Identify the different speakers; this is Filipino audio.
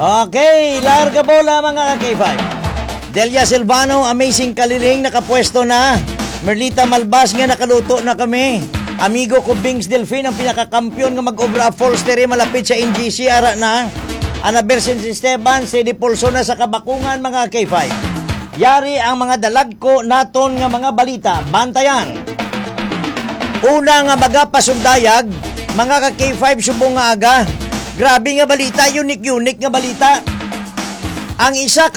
Speaker 1: Okay, larga bola mga ka-K5. Delia Silvano, amazing kaliling, nakapwesto na. Merlita Malbas nga nakaluto na kami. Amigo ko Bings Delfin, ang pinakakampiyon nga mag-obra upholstery malapit sa NGC, ara na. Anabel Esteban, Sedi Pulso na sa kabakungan mga K5. Yari ang mga dalag ko naton nga mga balita. Bantayan. Una nga baga pasundayag, mga ka-K5 subong nga aga. Grabe nga balita, unique nga balita. Ang isa